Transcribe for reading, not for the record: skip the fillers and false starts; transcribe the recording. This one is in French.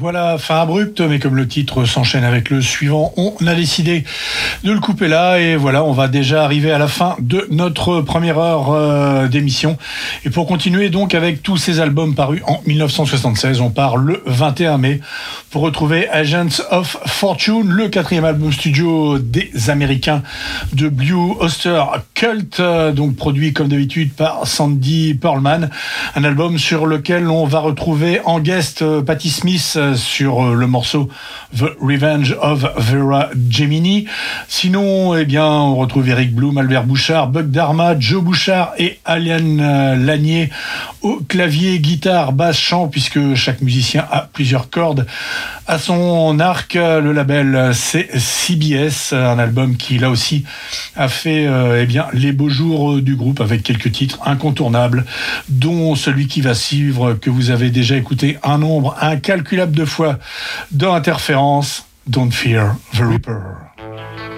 Voilà, fin abrupte, mais comme le titre s'enchaîne avec le suivant, on a décidé de le couper là. Et voilà, on va déjà arriver à la fin de notre première heure d'émission. Et pour continuer donc avec tous ces albums parus en 1976, on part le 21 mai pour retrouver Agents of Fortune, le 4e album studio des Américains de Blue Oyster Cult, donc produit comme d'habitude par Sandy Pearlman. Un album sur lequel on va retrouver en guest Patti Smith sur le morceau The Revenge of Vera Gemini. Sinon, eh bien, on retrouve Eric Bloom, Albert Bouchard, Buck Dharma, Joe Bouchard et Aliane Lanier au clavier, guitare, basse, chant, puisque chaque musicien a plusieurs cordes à son arc. Le label, c'est CBS, un album qui, là aussi, a fait eh bien, les beaux jours du groupe avec quelques titres incontournables, dont celui qui va suivre, que vous avez déjà écouté un nombre incalculable de fois dans Interférence, Don't Fear the Reaper.